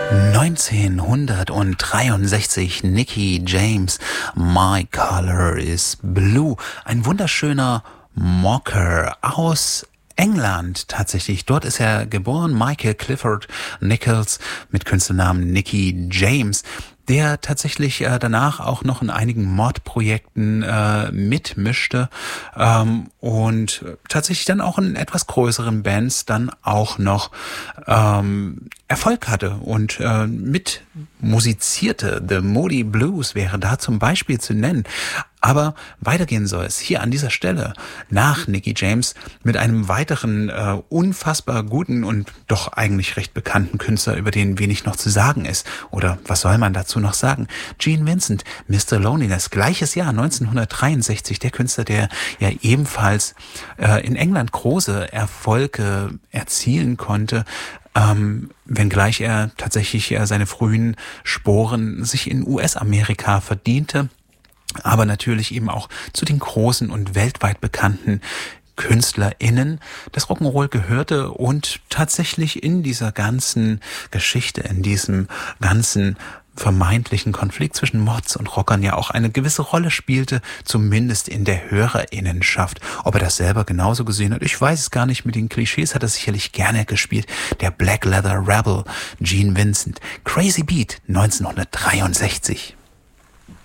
1963, Nicky James, My Color is Blue. Ein wunderschöner Mocker aus England tatsächlich. Dort ist er geboren, Michael Clifford Nichols mit Künstlernamen Nicky James, der tatsächlich danach auch noch in einigen Mordprojekten mitmischte und tatsächlich dann auch in etwas größeren Bands dann auch noch Erfolg hatte und mit musizierte. The Moody Blues wäre da zum Beispiel zu nennen. Aber weitergehen soll es hier an dieser Stelle nach Nicky James mit einem weiteren unfassbar guten und doch eigentlich recht bekannten Künstler, über den wenig noch zu sagen ist. Oder was soll man dazu noch sagen? Gene Vincent, Mr. Loneliness, gleiches Jahr 1963, der Künstler, der ja ebenfalls in England große Erfolge erzielen konnte, wenngleich er tatsächlich seine frühen Sporen sich in US-Amerika verdiente, aber natürlich eben auch zu den großen und weltweit bekannten KünstlerInnen des Rock'n'Roll gehörte und tatsächlich in dieser ganzen Geschichte, in diesem ganzen vermeintlichen Konflikt zwischen Mods und Rockern ja auch eine gewisse Rolle spielte, zumindest in der HörerInnenschaft. Ob er das selber genauso gesehen hat, ich weiß es gar nicht. Mit den Klischees hat er sicherlich gerne gespielt. Der Black Leather Rebel, Gene Vincent, Crazy Beat, 1963.